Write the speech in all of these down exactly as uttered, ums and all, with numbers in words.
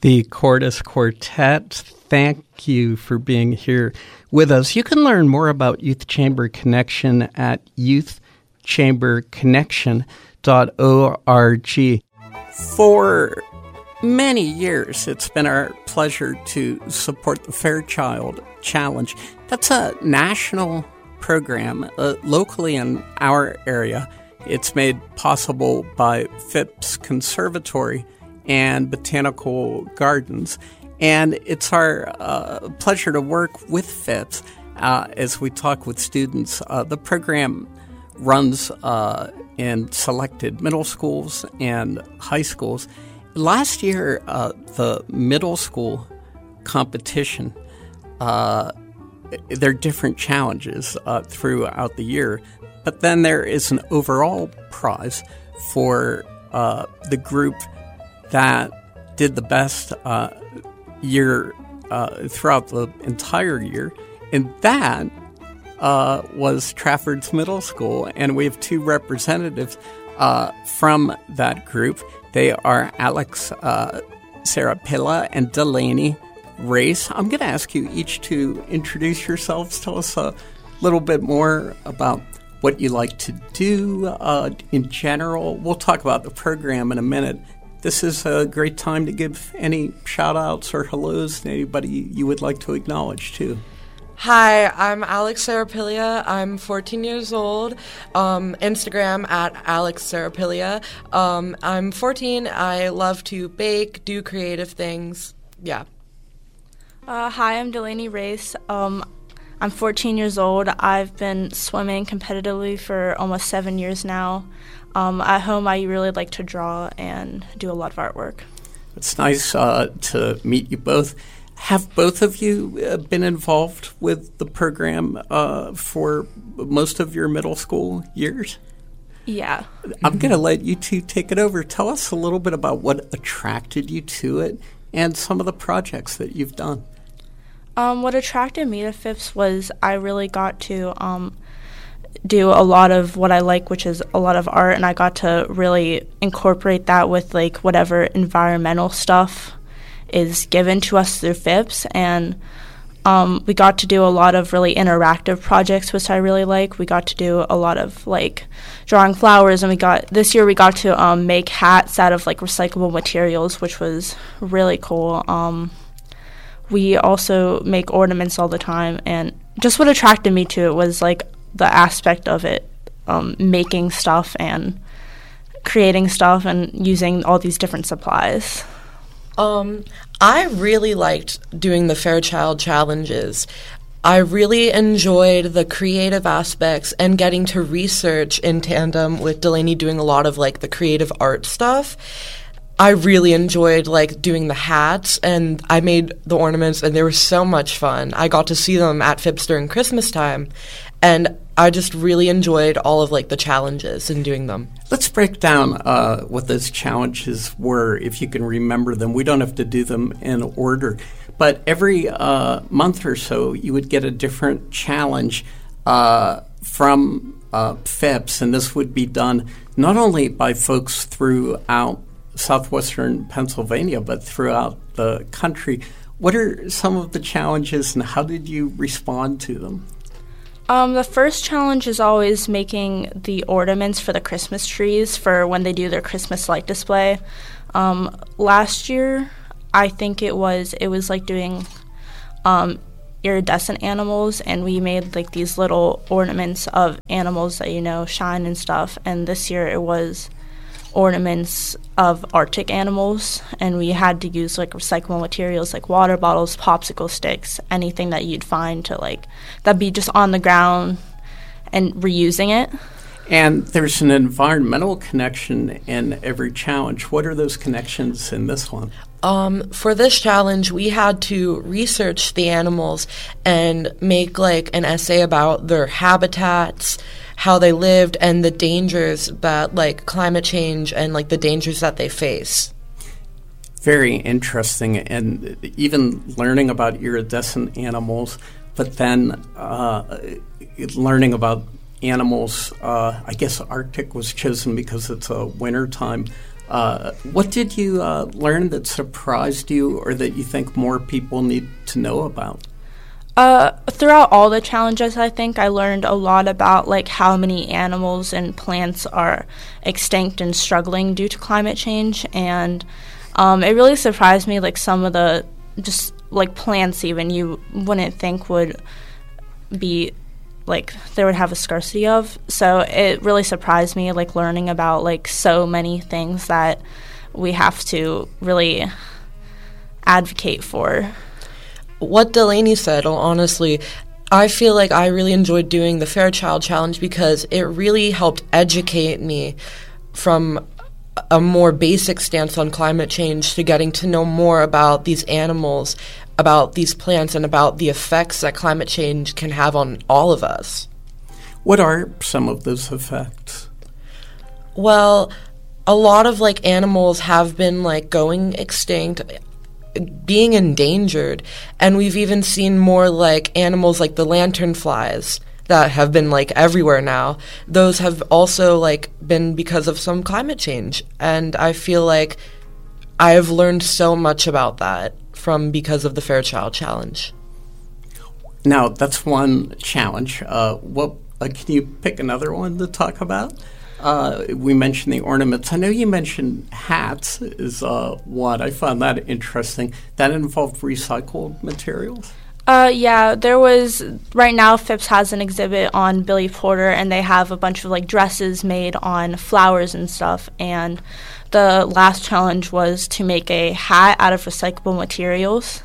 the Cordis Quartet. Thank you for being here with us. You can learn more about Youth Chamber Connection at youth chamber connection dot org. For many years, it's been our pleasure to support the Fairchild Challenge. That's a national program uh, locally in our area. It's made possible by Phipps Conservatory and Botanical Gardens. And it's our uh, pleasure to work with Phipps uh, as we talk with students. Uh, the program runs uh, in selected middle schools and high schools. Last year, uh, the middle school competition, uh, there are different challenges uh, throughout the year, but then there is an overall prize for uh, the group that did the best uh, year uh, throughout the entire year, and that uh, was Trafford's Middle School, and we have two representatives uh, from that group. They are Alex uh, Serapilla and Delaney Race. I'm going to ask you each to introduce yourselves. Tell us a little bit more about what you like to do uh, in general. We'll talk about the program in a minute. This is a great time to give any shout-outs or hellos to anybody you would like to acknowledge, too. Hi, I'm Alex Serapilla. I'm fourteen years old. Um, Instagram at Alex Serapilla. Um, I'm fourteen. I love to bake, do creative things. Yeah. Uh, hi, I'm Delaney Race. Um, I'm fourteen years old. I've been swimming competitively for almost seven years now. Um, at home, I really like to draw and do a lot of artwork. It's nice uh, to meet you both. Have both of you uh, been involved with the program uh, for most of your middle school years? Yeah. I'm going to let you two take it over. Tell us a little bit about what attracted you to it and some of the projects that you've done. Um, what attracted me to Phipps was I really got to um, do a lot of what I like, which is a lot of art, and I got to really incorporate that with like whatever environmental stuff is given to us through Phipps, and um, we got to do a lot of really interactive projects, which I really like. We got to do a lot of like drawing flowers, and we got this year we got to um, make hats out of like recyclable materials, which was really cool. Um, we also make ornaments all the time, and just what attracted me to it was like the aspect of it, um, making stuff and creating stuff and using all these different supplies. Um, I really liked doing the Fairchild challenges. I really enjoyed the creative aspects and getting to research in tandem with Delaney doing a lot of like the creative art stuff. I really enjoyed like doing the hats, and I made the ornaments, and they were so much fun. I got to see them at Phipps during Christmas time, and I just really enjoyed all of like the challenges and doing them. Let's break down uh, what those challenges were, if you can remember them. We don't have to do them in order, but every uh, month or so you would get a different challenge uh, from uh, Phipps, and this would be done not only by folks throughout southwestern Pennsylvania, but throughout the country. What are some of the challenges, and how did you respond to them? Um, the first challenge is always making the ornaments for the Christmas trees for when they do their Christmas light display. Um, last year, I think it was it was like doing um, iridescent animals, and we made like these little ornaments of animals that, you know, shine and stuff. And this year it was ornaments of Arctic animals, and we had to use like recyclable materials like water bottles, popsicle sticks, anything that you'd find to like that'd be just on the ground, and reusing it. And there's an environmental connection in every challenge. What are those connections in this one? Um, for this challenge, we had to research the animals and make like an essay about their habitats, how they lived, and the dangers that like climate change and like the dangers that they face. Very interesting, and even learning about iridescent animals, but then uh, learning about animals. Uh, I guess Arctic was chosen because it's a wintertime Uh, what did you uh, learn that surprised you or that you think more people need to know about? Uh, throughout all the challenges, I think I learned a lot about like how many animals and plants are extinct and struggling due to climate change, and um, it really surprised me like some of the just like plants even you wouldn't think would be like they would have a scarcity of. So it really surprised me like learning about like so many things that we have to really advocate for. What Delaney said, honestly, I feel like I really enjoyed doing the Fairchild Challenge because it really helped educate me from a more basic stance on climate change to getting to know more about these animals, about these plants, and about the effects that climate change can have on all of us. What are some of those effects? Well, a lot of like animals have been like going extinct, being endangered, and we've even seen more like animals like the lanternflies that have been like everywhere now. Those have also like been because of some climate change, and I feel like I have learned so much about that from because of the Fairchild Challenge. Now that's one challenge. Uh, what uh, can you pick another one to talk about? Uh, we mentioned the ornaments. I know you mentioned hats is uh, one. I found that interesting. That involved recycled materials? Uh, yeah, there was, right now Phipps has an exhibit on Billy Porter, and they have a bunch of like dresses made on flowers and stuff, and the last challenge was to make a hat out of recyclable materials.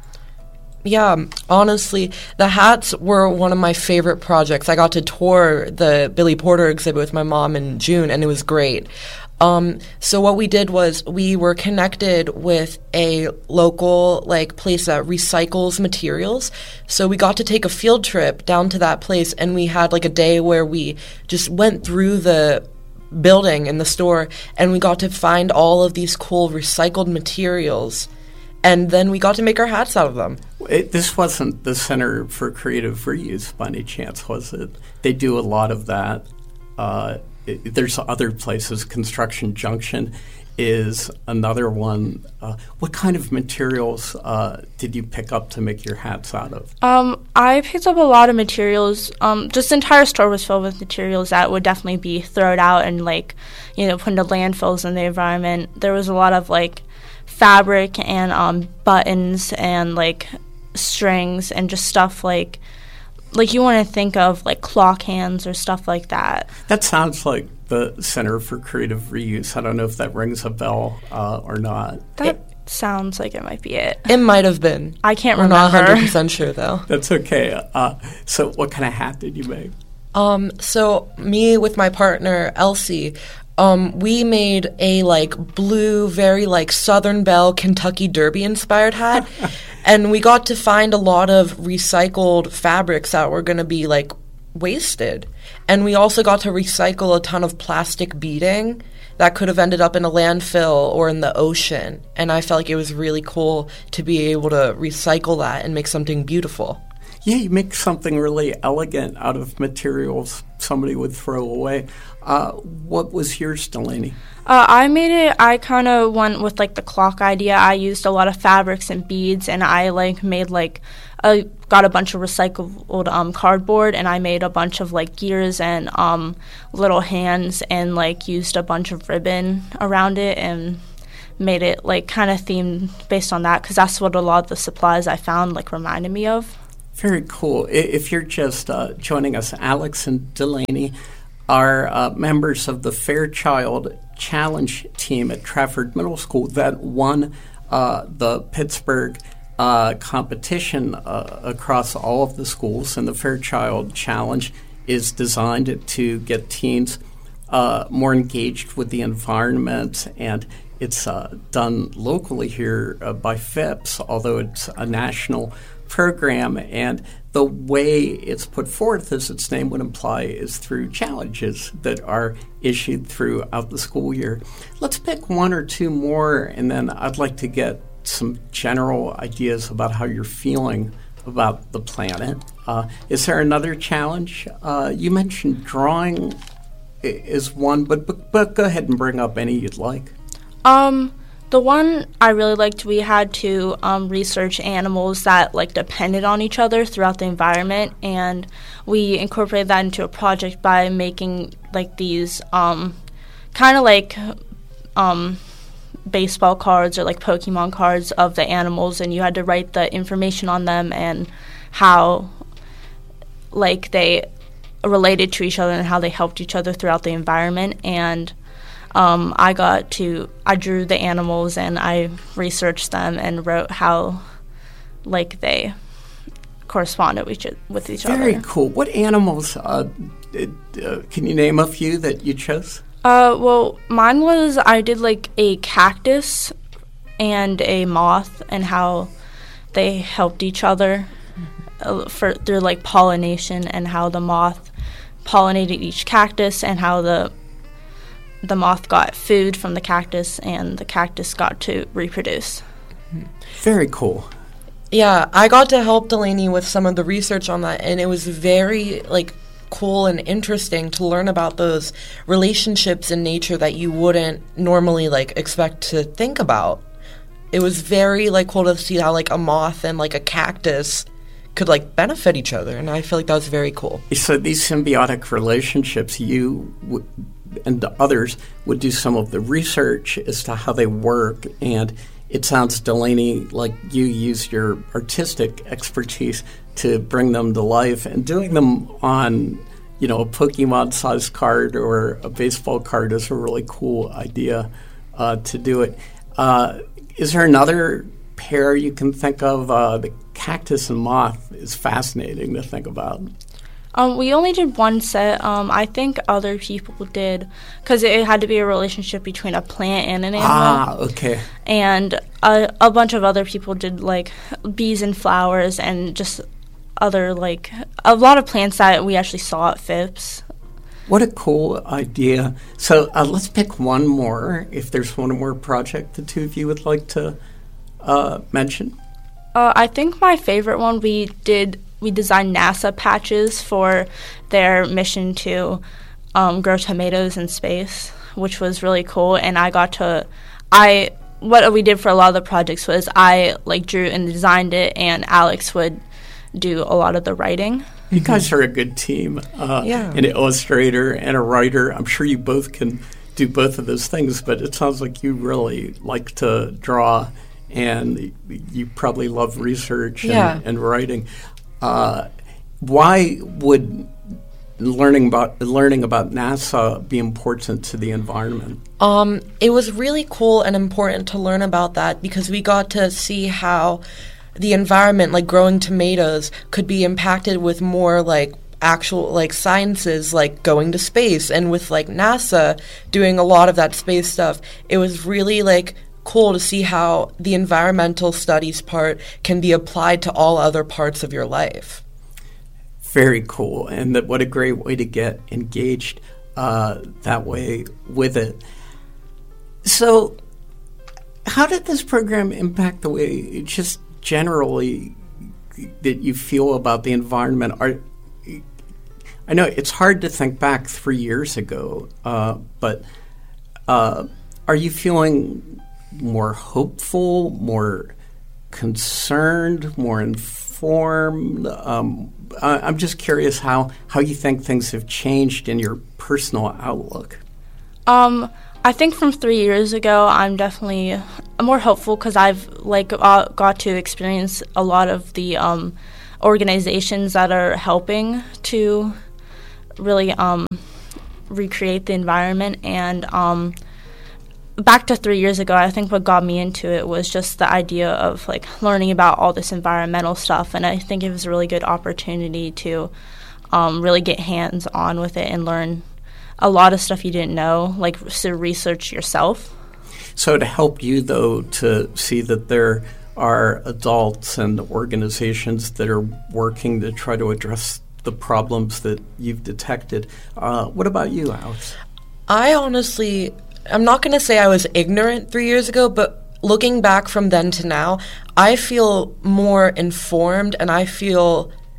Yeah, honestly, the hats were one of my favorite projects. I got to tour the Billy Porter exhibit with my mom in June, and it was great. Um, so what we did was we were connected with a local like place that recycles materials. So we got to take a field trip down to that place, and we had like a day where we just went through the building in the store, and we got to find all of these cool recycled materials. And then we got to make our hats out of them. It, this wasn't the Center for Creative Reuse by any chance, was it? They do a lot of that. Uh, it, there's other places. Construction Junction is another one. Uh, what kind of materials uh, did you pick up to make your hats out of? Um, I picked up a lot of materials. Um, just the entire store was filled with materials that would definitely be thrown out and, like, you know, put into landfills in the environment. There was a lot of, like, fabric and um, buttons and like strings and just stuff like like you want to think of like clock hands or stuff like that. That sounds like the Center for Creative Reuse. I don't know if that rings a bell uh, or not. That it, sounds like it might be it. It might have been. I can't We're remember. We're not one hundred percent sure though. That's okay. Uh, so what kind of hat did you make? Um, so me with my partner Elsie, Um, we made a, like, blue, very, like, Southern Belle, Kentucky Derby-inspired hat, and we got to find a lot of recycled fabrics that were going to be, like, wasted. And we also got to recycle a ton of plastic beading that could have ended up in a landfill or in the ocean, and I felt like it was really cool to be able to recycle that and make something beautiful. Yeah, you make something really elegant out of materials somebody would throw away. Uh, what was yours, Delaney? Uh, I made it, I kind of went with, like, the clock idea. I used a lot of fabrics and beads, and I, like, made, like, I got a bunch of recycled um, cardboard, and I made a bunch of, like, gears and um, little hands and, like, used a bunch of ribbon around it and made it, like, kind of themed based on that, because that's what a lot of the supplies I found, like, reminded me of. Very cool. If you're just uh, joining us, Alex and Delaney are uh, members of the Fairchild Challenge team at Trafford Middle School that won uh, the Pittsburgh uh, competition uh, across all of the schools. And the Fairchild Challenge is designed to get teens uh, more engaged with the environment, and it's uh, done locally here uh, by Phipps, although it's a national program, and the way it's put forth, as its name would imply, is through challenges that are issued throughout the school year. Let's pick one or two more, and then I'd like to get some general ideas about how you're feeling about the planet. Uh, is there another challenge? Uh, you mentioned drawing is one, but, but, but go ahead and bring up any you'd like. Um, the one I really liked, we had to um, research animals that like depended on each other throughout the environment, and we incorporated that into a project by making like these um, kind of like um, baseball cards or like Pokemon cards of the animals, and you had to write the information on them and how like they related to each other and how they helped each other throughout the environment. And um, I got to I drew the animals and I researched them and wrote how like they corresponded with each, with each Very other. Very cool. What animals? Uh, did, uh, can you name a few that you chose? Uh, well, mine was I did like a cactus and a moth and how they helped each other uh, for through like pollination, and how the moth pollinated each cactus and how the the moth got food from the cactus and the cactus got to reproduce. Very cool. Yeah, I got to help Delaney with some of the research on that, and it was very like cool and interesting to learn about those relationships in nature that you wouldn't normally like expect to think about. It was very like cool to see how like a moth and like a cactus could like benefit each other, and I feel like that was very cool. So these symbiotic relationships, you w- and the others would do some of the research as to how they work, and it sounds, Delaney, like you used your artistic expertise to bring them to life, and doing them on, you know, a Pokemon-sized card or a baseball card is a really cool idea uh, to do it. Uh, is there another pair you can think of? Uh, the cactus and moth is fascinating to think about. Um, we only did one set. Um, I think other people did, because it had to be a relationship between a plant and an animal. Ah, okay. And a, a bunch of other people did, like, bees and flowers and just other, like, a lot of plants that we actually saw at Phipps. What a cool idea. So uh, let's pick one more, if there's one more project the two of you would like to uh, mention. Uh, I think my favorite one we did... We designed NASA patches for their mission to um, grow tomatoes in space, which was really cool. And I got to, I what we did for a lot of the projects was I like drew and designed it, and Alex would do a lot of the writing. You guys are a good team. Uh, yeah. An illustrator and a writer. I'm sure you both can do both of those things, but it sounds like you really like to draw, and you probably love research and, yeah. and writing. Uh, why would learning about learning about NASA be important to the environment? Um, it was really cool and important to learn about that because we got to see how the environment, like growing tomatoes, could be impacted with more like actual like sciences, like going to space, and with like NASA doing a lot of that space stuff. It was really like cool to see how the environmental studies part can be applied to all other parts of your life. Very cool, and that what a great way to get engaged uh, that way with it. So how did this program impact the way just generally that you feel about the environment? Are, I know it's hard to think back three years ago, uh, but uh, are you feeling more hopeful, more concerned, more informed? Um, I, I'm just curious how, how you think things have changed in your personal outlook. Um, I think from three years ago, I'm definitely more hopeful because I've like uh, got to experience a lot of the um, organizations that are helping to really um, recreate the environment. And um, back to three years ago, I think what got me into it was just the idea of like learning about all this environmental stuff, and I think it was a really good opportunity to um, really get hands-on with it and learn a lot of stuff you didn't know, like to research yourself. So it helped you, though, to see that there are adults and organizations that are working to try to address the problems that you've detected. Uh, what about you, Alex? I honestly... I'm not going to say I was ignorant three years ago, but looking back from then to now, I feel more informed, and I feel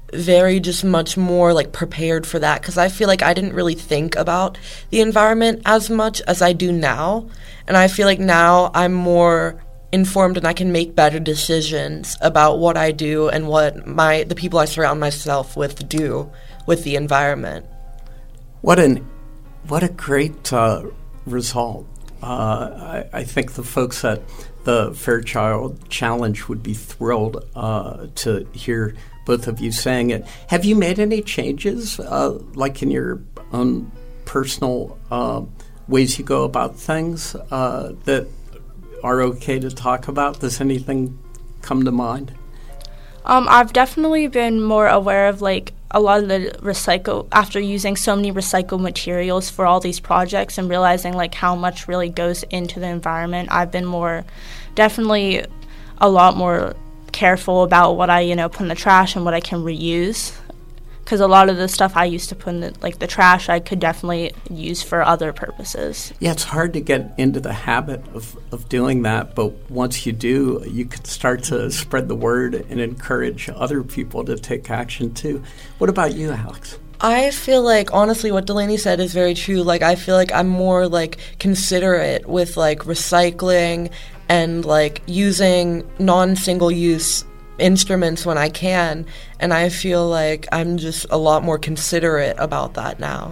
very just much more like prepared for that, because I feel like I didn't really think about the environment as much as I do now. And I feel like now I'm more informed and I can make better decisions about what I do and what my the people I surround myself with do with the environment. What an what a great uh, result. Uh, I, I think the folks at the Fairchild Challenge would be thrilled uh, to hear both of you saying it. Have you made any changes, uh, like in your own personal uh, ways you go about things uh, that are okay to talk about? Does anything come to mind? Um, I've definitely been more aware of like a lot of the recycle after using so many recycled materials for all these projects and realizing like how much really goes into the environment. I've been more definitely a lot more careful about what I, you know, put in the trash and what I can reuse. Because a lot of the stuff I used to put in the, like the trash, I could definitely use for other purposes. Yeah, it's hard to get into the habit of, of doing that, but once you do, you can start to spread the word and encourage other people to take action too. What about you, Alex? I feel like, honestly, what Delaney said is very true. Like, I feel like I'm more, like, considerate with, like, recycling and, like, using non-single-use instruments when I can, and I feel like I'm just a lot more considerate about that now.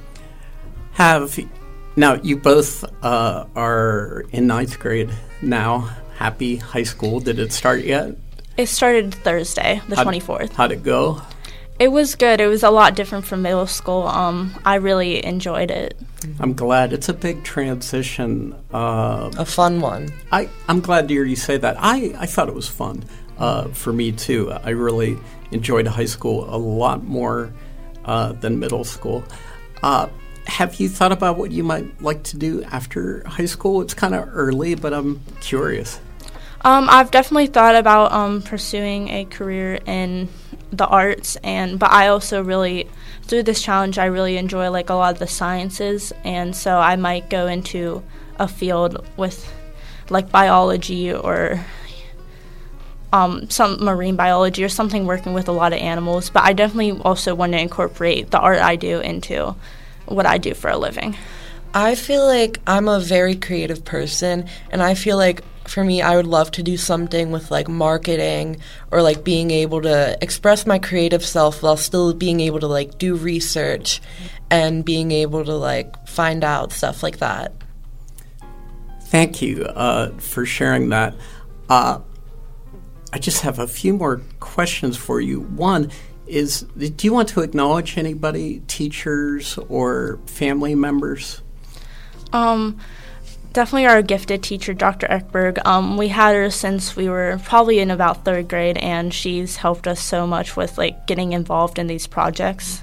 Have now you both uh, are in ninth grade now. Happy high school. Did it start yet? It started Thursday, the how'd, twenty-fourth. How'd it go? It was good. It was a lot different from middle school. Um, I really enjoyed it. I'm glad. It's a big transition. Uh, a fun one. I, I'm glad to hear you say that. I, I thought it was fun. Uh, for me, too. I really enjoyed high school a lot more uh, than middle school. Uh, have you thought about what you might like to do after high school? It's kind of early, but I'm curious. Um, I've definitely thought about um, pursuing a career in the arts, and but I also really, through this challenge, I really enjoy like a lot of the sciences, and so I might go into a field with like biology or Um, some marine biology or something working with a lot of animals, but I definitely also want to incorporate the art I do into what I do for a living. I feel like I'm a very creative person, and I feel like for me, I would love to do something with like marketing or like being able to express my creative self while still being able to like do research and being able to like find out stuff like that. Thank you uh, for sharing that. Uh, I just have a few more questions for you. One is, do you want to acknowledge anybody, teachers or family members? Um, definitely our gifted teacher, Doctor Ekberg. Um, we had her since we were probably in about third grade, and she's helped us so much with like getting involved in these projects.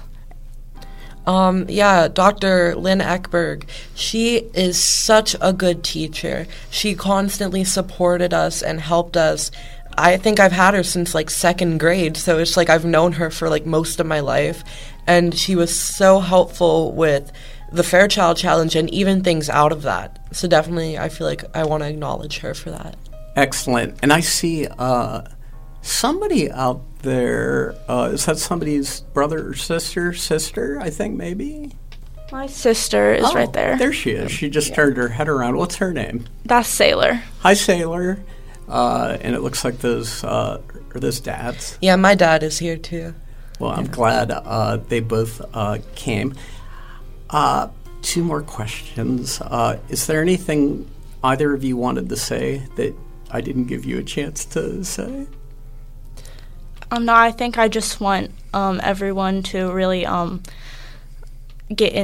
Um, yeah, Doctor Lynn Ekberg, she is such a good teacher. She constantly supported us and helped us. I think I've had her since like second grade, so it's like I've known her for like most of my life, and she was so helpful with the Fairchild Challenge and even things out of that. So definitely I feel like I want to acknowledge her for that. Excellent. And I see uh, somebody out there, uh, is that somebody's brother or sister? Sister, I think maybe? My sister is oh, right there. There she is. She just yeah. turned her head around. What's her name? That's Sailor. Hi, Sailor. Uh, and it looks like those uh, are those dads. Yeah, my dad is here too. Well, I'm yeah. glad uh, they both uh, came. Uh, two more questions. Uh, is there anything either of you wanted to say that I didn't give you a chance to say? Um, no, I think I just want um, everyone to really um, get in.